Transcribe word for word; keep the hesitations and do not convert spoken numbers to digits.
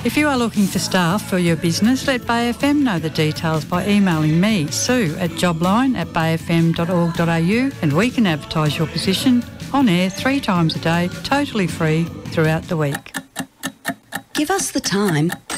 If you are looking for staff for your business, let Bay F M know the details by emailing me, Sue, at jobline at bay f m dot org dot a u, and we can advertise your position on air three times a day, totally free throughout the week. Give us the time